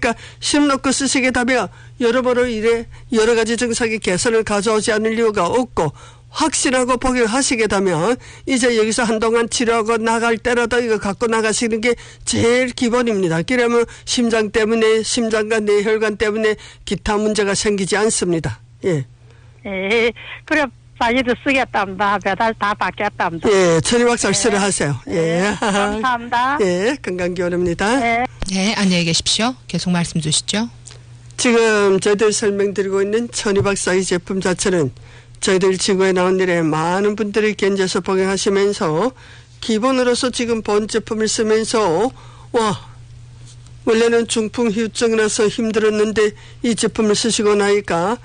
그러니까 심 놓고 쓰시게 되면 여러모로 이래 여러 가지 증상이 개선을 가져오지 않을 이유가 없고 확신하고 복용하시게 되면 이제 여기서 한동안 치료하고 나갈 때라도 이거 갖고 나가시는 게 제일 기본입니다. 그러면 심장 때문에 심장과 뇌혈관 때문에 기타 문제가 생기지 않습니다. 예. 예, 그래 많이도 쓰겠답니다. 배달 다 받겠답니다. 예, 천희박살 쓰려 하세요. 예. 감사합니다. 예, 건강기원입니다. 예. 네, 안녕히 계십시오. 계속 말씀 주시죠. 지금 저희들 설명드리고 있는 천희박사 이 제품 자체는 저희들 지구에 나온 일에 많은 분들이 견뎌서 복용하시면서 기본으로서 지금 본 제품을 쓰면서 원래는 중풍 후유증이라서 힘들었는데 이 제품을 쓰시고 나니까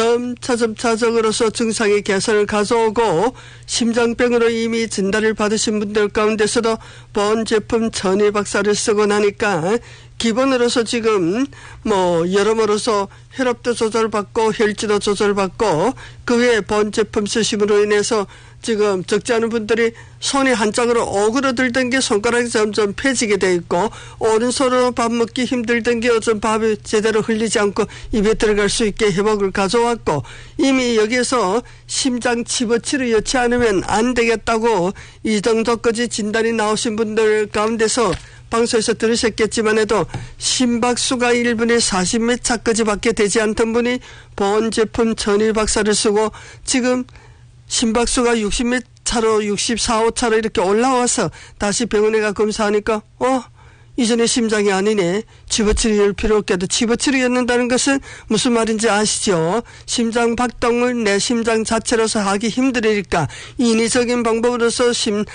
점차적으로서 증상의 개선을 가져오고 심장병으로 이미 진단을 받으신 분들 가운데서도 본 제품 천희박사를 쓰고 나니까 기본으로서 지금 여러모로서 혈압도 조절받고 혈지도 조절받고 그 외에 본 제품 쓰심으로 인해서 지금 적지 않은 분들이 손이 한짝으로 오그러들던 게 손가락이 점점 펴지게 돼 있고 오른손으로 밥 먹기 힘들던 게 요즘 밥이 제대로 흘리지 않고 입에 들어갈 수 있게 회복을 가져왔고 이미 여기에서 심장 집어치를 여치 않으면 안 되겠다고 이 정도까지 진단이 나오신 분들 가운데서 방송에서 들으셨겠지만 해도 심박수가 1분에 40몇 차까지 밖에 되지 않던 분이 본 제품 천희박사를 쓰고 지금 심박수가 60몇 차로 64, 5차로 이렇게 올라와서 다시 병원에 가 검사하니까 이전에 심장이 아니네. 집어치를 필요 없게도 집어치를 였는다는 것은 무슨 말인지 아시죠? 심장 박동을 내 심장 자체로서 하기 힘들으니까 인위적인 방법으로서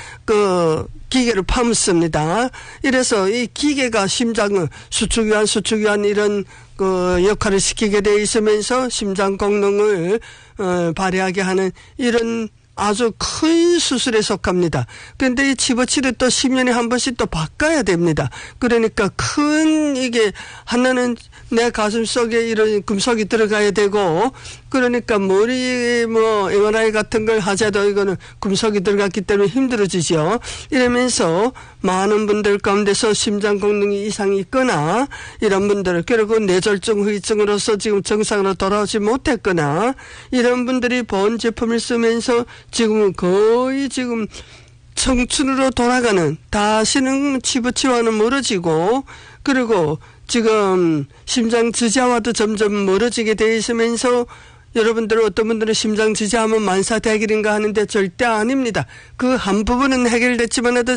기계를 파묻습니다. 이래서 이 기계가 심장을 수축위한 이런 역할을 시키게 돼 있으면서 심장功能을 발휘하게 하는 이런 아주 큰 수술에 속합니다. 그런데 이 집어치를 또 10년에 한 번씩 또 바꿔야 됩니다. 그러니까 큰 이게 하나는 내 가슴 속에 이런 금속이 들어가야 되고 그러니까 머리 MRI 같은 걸 하자도 이거는 금속이 들어갔기 때문에 힘들어지죠. 이러면서 많은 분들 가운데서 심장功能이 이상이 있거나 이런 분들 그리고 뇌졸중 후유증으로서 지금 정상으로 돌아오지 못했거나 이런 분들이 본 제품을 쓰면서 지금은 거의 지금 청춘으로 돌아가는 다시는 집어치와는 멀어지고 그리고 지금 심장 지지와도 점점 멀어지게 돼 있으면서 여러분들 어떤 분들은 심장 지지하면 만사대길인가 하는데 절대 아닙니다. 그 한 부분은 해결됐지만 해도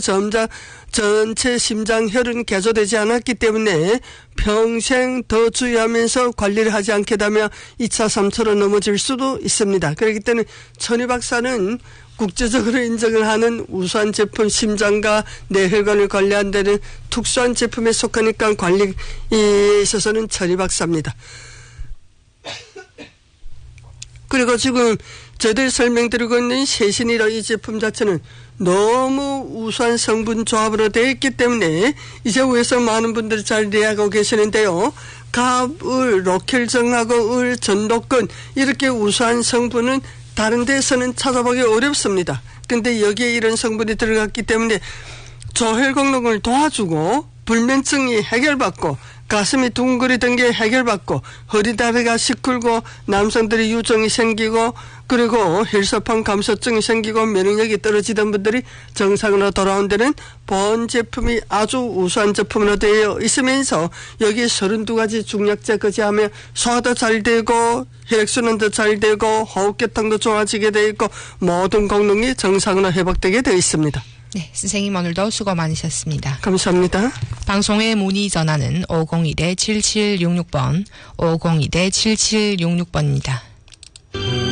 전체 심장혈은 개조되지 않았기 때문에 평생 더 주의하면서 관리를 하지 않게 되면 2차, 3차로 넘어질 수도 있습니다. 그렇기 때문에 천희박사는 국제적으로 인정을 하는 우수한 제품 심장과 뇌혈관을 관리한다는 특수한 제품에 속하니까 관리에 있어서는 천희박사입니다. 그리고 지금 저희들 설명드리고 있는 세신이라 이 제품 자체는 너무 우수한 성분 조합으로 되어 있기 때문에 이제 위에서 많은 분들이 잘 이해하고 계시는데요. 갑, 을, 로켈정하고 을, 전도권 이렇게 우수한 성분은 다른 데서는 찾아보기 어렵습니다. 근데 여기에 이런 성분이 들어갔기 때문에 조혈功能을 도와주고 불면증이 해결받고 가슴이 둥그리던 게 해결받고 허리다리가 시kur고 남성들이 유종이 생기고 그리고 혈소판 감소증이 생기고 면역력이 떨어지던 분들이 정상으로 돌아온 데는 본 제품이 아주 우수한 제품으로 되어 있으면서 여기 32가지 중약제까지 하면 소화도 잘 되고 혈액순환도 잘 되고 호흡계통도 좋아지게 되어 있고 모든功能이 정상으로 회복되게 되어 있습니다. 네, 선생님 오늘도 수고 많으셨습니다. 감사합니다. 방송의 문의 전화는 502-7766번, 502-7766번입니다.